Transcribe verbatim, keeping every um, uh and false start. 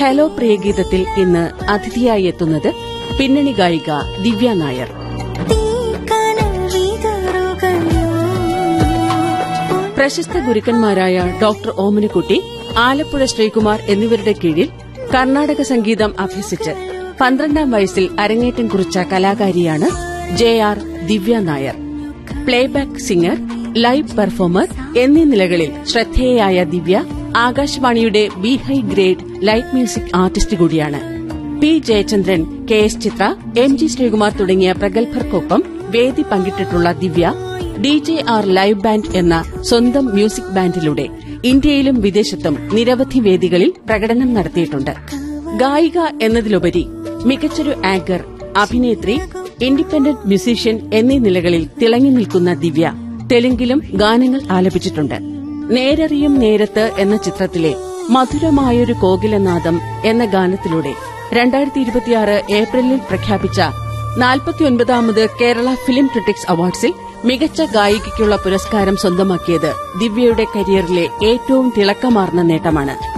Hello പ്രിയഗീതത്തിൽ ഇന്ന് അതിഥിയായി എത്തുന്നത് പിന്നണി ഗായിക ദിവ്യ നായർ. പ്രശസ്ത ഗുരുക്കന്മാരായ ഡോക്ടർ ഓമനക്കുട്ടി, ആലപ്പുഴ ശ്രീകുമാർ എന്നിവരുടെ കീഴിൽ കർണാടക സംഗീതം അഭ്യസിച്ച് പന്ത്രണ്ടാം വയസ്സിൽ അരങ്ങേറ്റം കുറിച്ച കലാകാരിയാണ് ജെ ആർ ദിവ്യ Nair. Playback singer, live performer എന്നീ നിലകളിൽ ശ്രദ്ധേയയായ ദിവ്യ ആകാശവാണിയുടെ B high grade light music artist കൂടിയാണ്. പി ജയചന്ദ്രൻ, കെ എസ് ചിത്ര, എം ജി ശ്രീകുമാർ തുടങ്ങിയ പ്രഗത്ഭർക്കൊപ്പം വേദി പങ്കിട്ടിട്ടുള്ള ദിവ്യ D J R live band എന്ന സ്വന്തം മ്യൂസിക് ബാൻഡിലൂടെ ഇന്ത്യയിലും വിദേശത്തും നിരവധി വേദികളിൽ പ്രകടനം നടത്തിയിട്ടുണ്ട്. ഗായിക എന്നതിലുപരി മികച്ചൊരു ആങ്കർ, അഭിനേത്രി, ഇൻഡിപെൻഡന്റ് മ്യൂസീഷ്യൻ എന്നീ നിലകളിൽ തിളങ്ങി നിൽക്കുന്ന ദിവ്യ തെലുങ്കിലും ഗാനങ്ങൾ ആലപിച്ചിട്ടുണ്ട്. നേരറിയും നേരത്ത് എന്ന ചിത്രത്തിലെ മധുരമായൊരു കോകിലനാദം എന്ന ഗാനത്തിലൂടെ രണ്ടായിരത്തി ഇരുപത്തിയാറ് ഏപ്രിലിൽ പ്രഖ്യാപിച്ച നാൽപ്പത്തിയൊൻപതാമത് കേരള ഫിലിം ക്രിട്ടിക്സ് അവാർഡ്സിൽ മികച്ച ഗായികയ്ക്കുള്ള പുരസ്കാരം സ്വന്തമാക്കിയത് ദിവ്യയുടെ കരിയറിലെ ഏറ്റവും തിളക്കമാർന്ന നേട്ടമാണ്.